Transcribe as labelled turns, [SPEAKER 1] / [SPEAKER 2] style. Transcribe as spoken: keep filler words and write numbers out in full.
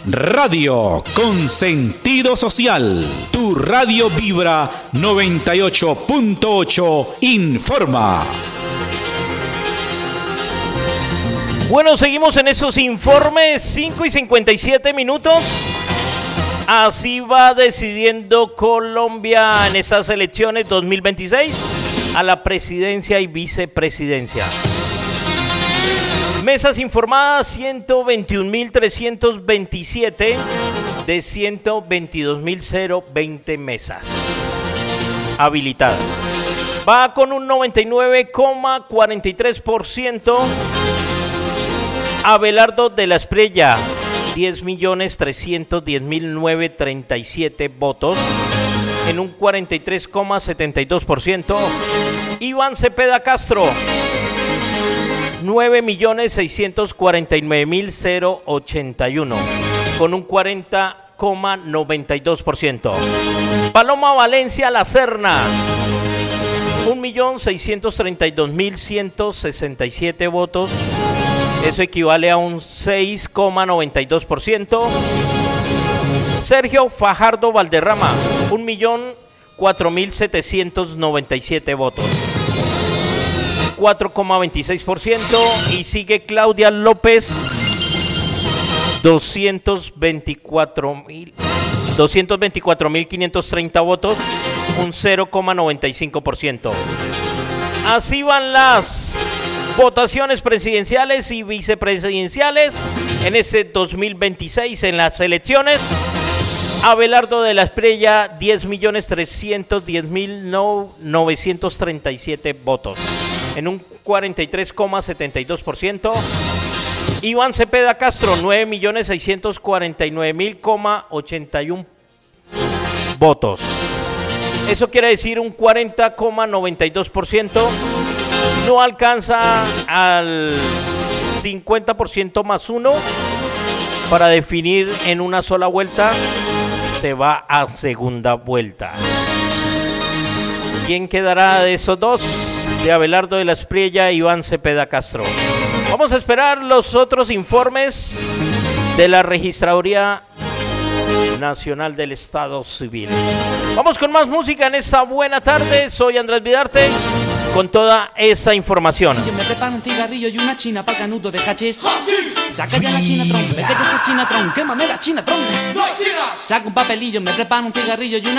[SPEAKER 1] Radio con sentido social. Tu radio Vibra noventa y ocho punto ocho informa.
[SPEAKER 2] Bueno, seguimos en esos informes, cinco y cincuenta y siete minutos. Así va decidiendo Colombia en estas elecciones dos mil veintiséis a la presidencia y vicepresidencia. Mesas informadas ciento veintiún mil trescientos veintisiete de ciento veintidós mil veinte mesas habilitadas. Va con un noventa y nueve coma cuarenta y tres por ciento. Abelardo de la Espriella, diez millones trescientos diez mil novecientos treinta y siete votos, en un cuarenta y tres coma setenta y dos por ciento. Iván Cepeda Castro, nueve millones seiscientos cuarenta y nueve mil ochenta y uno, con un cuarenta coma noventa y dos por ciento. Paloma Valencia La Serna, un millón seiscientos treinta y dos mil ciento sesenta y siete votos. Eso equivale a un seis coma noventa y dos por ciento. Sergio Fajardo Valderrama, un millón cuatro mil setecientos noventa y siete votos, cuatro coma veintiséis por ciento. Y sigue Claudia López, doscientos veinticuatro mil quinientos treinta votos, un cero coma noventa y cinco por ciento. Así van las votaciones presidenciales y vicepresidenciales en este dos mil veintiséis en las elecciones. Abelardo de la Espriella, diez millones trescientos diez mil novecientos treinta y siete votos, en un cuarenta y tres coma setenta y dos por ciento. Iván Cepeda Castro, nueve millones seiscientos cuarenta y nueve mil ochenta y uno votos. Eso quiere decir un cuarenta coma noventa y dos por ciento. No alcanza al cincuenta por ciento más uno para definir en una sola vuelta. Se va a segunda vuelta. ¿Quién quedará de esos dos? De Abelardo de la Espriella e Iván Cepeda Castro. Vamos a esperar los otros informes de la Registraduría Nacional del Estado Civil. Vamos con más música en esta buena tarde. Soy Andrés Vidarte con toda esa información.
[SPEAKER 3] Yo me preparo un cigarrillo y una china pa' canudo de hachís. Saca ya la chinatron, vete que esa chinatron, quémame la chinatron. ¡No hay china! Saco un papelillo, me preparo un cigarrillo y una